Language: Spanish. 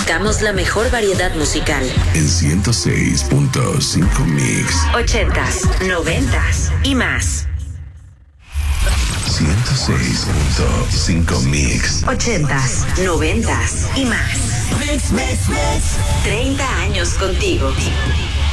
Buscamos la mejor variedad musical. En 106.5 Mix. 80s, 90s y más. 106.5 Mix. 80s, 90s y más. 30 años contigo.